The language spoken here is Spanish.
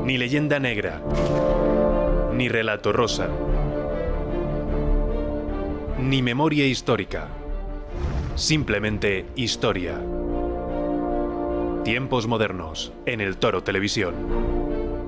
Ni leyenda negra, ni relato rosa, ni memoria histórica. Simplemente historia. Tiempos modernos en El Toro Televisión.